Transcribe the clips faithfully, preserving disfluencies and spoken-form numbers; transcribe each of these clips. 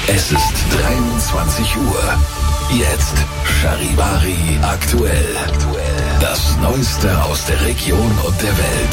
Es ist dreiundzwanzig Uhr. Jetzt Charivari aktuell. Das Neueste aus der Region und der Welt.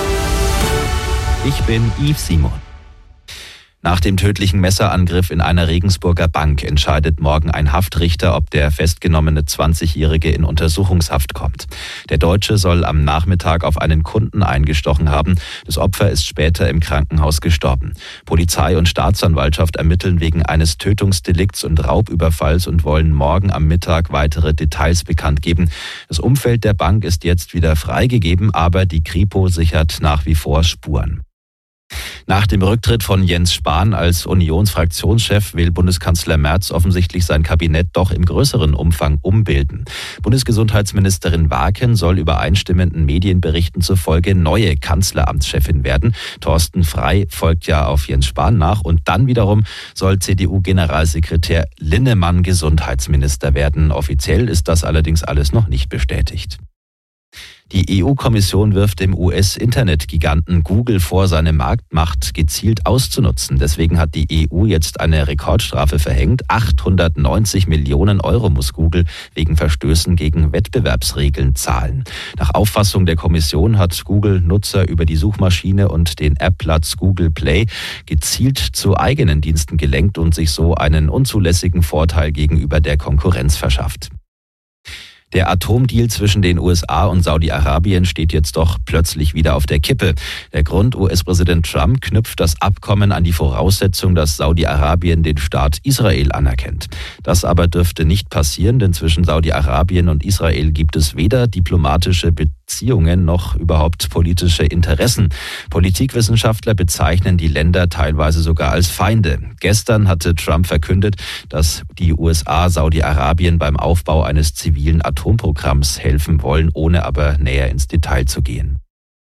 Ich bin Yves Simon. Nach dem tödlichen Messerangriff in einer Regensburger Bank entscheidet morgen ein Haftrichter, ob der festgenommene zwanzigjährige in Untersuchungshaft kommt. Der Deutsche soll am Nachmittag auf einen Kunden eingestochen haben. Das Opfer ist später im Krankenhaus gestorben. Polizei und Staatsanwaltschaft ermitteln wegen eines Tötungsdelikts und Raubüberfalls und wollen morgen am Mittag weitere Details bekannt geben. Das Umfeld der Bank ist jetzt wieder freigegeben, aber die Kripo sichert nach wie vor Spuren. Nach dem Rücktritt von Jens Spahn als Unionsfraktionschef will Bundeskanzler Merz offensichtlich sein Kabinett doch im größeren Umfang umbilden. Bundesgesundheitsministerin Waken soll übereinstimmenden Medienberichten zufolge neue Kanzleramtschefin werden. Thorsten Frey folgt ja auf Jens Spahn nach und dann wiederum soll C D U-Generalsekretär Linnemann Gesundheitsminister werden. Offiziell ist das allerdings alles noch nicht bestätigt. Die E U-Kommission wirft dem U S-Internetgiganten Google vor, seine Marktmacht gezielt auszunutzen. Deswegen hat die E U jetzt eine Rekordstrafe verhängt. achthundertneunzig Millionen Euro muss Google wegen Verstößen gegen Wettbewerbsregeln zahlen. Nach Auffassung der Kommission hat Google Nutzer über die Suchmaschine und den App-Platz Google Play gezielt zu eigenen Diensten gelenkt und sich so einen unzulässigen Vorteil gegenüber der Konkurrenz verschafft. Der Atomdeal zwischen den U S A und Saudi-Arabien steht jetzt doch plötzlich wieder auf der Kippe. Der Grund: U S-Präsident Trump knüpft das Abkommen an die Voraussetzung, dass Saudi-Arabien den Staat Israel anerkennt. Das aber dürfte nicht passieren, denn zwischen Saudi-Arabien und Israel gibt es weder diplomatische Beziehungen noch überhaupt politische Interessen. Politikwissenschaftler bezeichnen die Länder teilweise sogar als Feinde. Gestern hatte Trump verkündet, dass die U S A Saudi-Arabien beim Aufbau eines zivilen Atomprogramms Atomprogramms helfen wollen, ohne aber näher ins Detail zu gehen.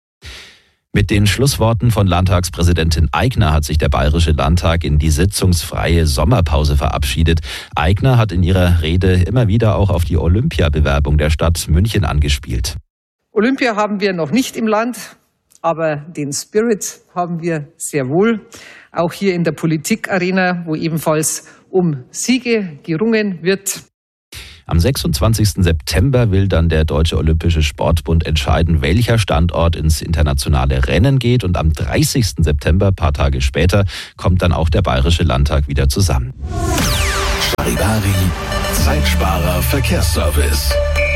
Mit den Schlussworten von Landtagspräsidentin Aigner hat sich der Bayerische Landtag in die sitzungsfreie Sommerpause verabschiedet. Aigner hat in ihrer Rede immer wieder auch auf die Olympiabewerbung der Stadt München angespielt. Olympia haben wir noch nicht im Land, aber den Spirit haben wir sehr wohl. Auch hier in der Politikarena, wo ebenfalls um Siege gerungen wird. Am sechsundzwanzigsten September will dann der Deutsche Olympische Sportbund entscheiden, welcher Standort ins internationale Rennen geht. Und am dreißigsten September, ein paar Tage später, kommt dann auch der Bayerische Landtag wieder zusammen. Charivari, Zeitsparer Verkehrsservice.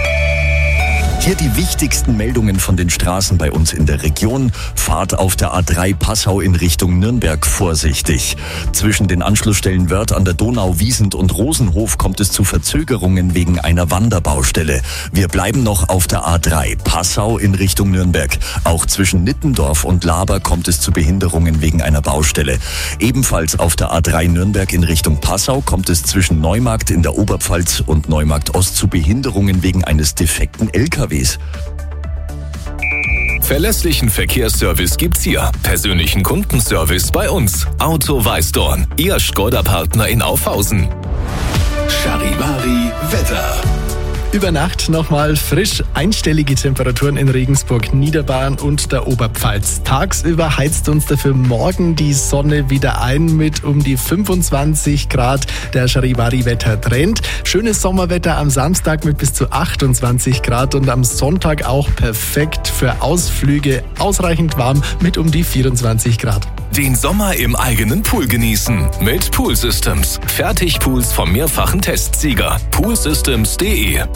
Hier die wichtigsten Meldungen von den Straßen bei uns in der Region. Fahrt auf der A drei Passau in Richtung Nürnberg vorsichtig. Zwischen den Anschlussstellen Wörth an der Donau, Wiesent und Rosenhof kommt es zu Verzögerungen wegen einer Wanderbaustelle. Wir bleiben noch auf der A drei Passau in Richtung Nürnberg. Auch zwischen Nittendorf und Laber kommt es zu Behinderungen wegen einer Baustelle. Ebenfalls auf der A drei Nürnberg in Richtung Passau kommt es zwischen Neumarkt in der Oberpfalz und Neumarkt Ost zu Behinderungen wegen eines defekten L K Ws. Verlässlichen Verkehrsservice gibt's hier. Persönlichen Kundenservice bei uns. Auto Weißdorn, Ihr Skoda-Partner in Aufhausen. Charivari Wetter. Über Nacht nochmal frisch einstellige Temperaturen in Regensburg, Niederbayern und der Oberpfalz. Tagsüber heizt uns dafür morgen die Sonne wieder ein mit um die fünfundzwanzig Grad. Der Charivari-Wetter-Trend. Schönes Sommerwetter am Samstag mit bis zu achtundzwanzig Grad und am Sonntag auch perfekt für Ausflüge. Ausreichend warm mit um die vierundzwanzig Grad. Den Sommer im eigenen Pool genießen mit Pool Systems. Fertigpools vom mehrfachen Testsieger. pool systems punkt de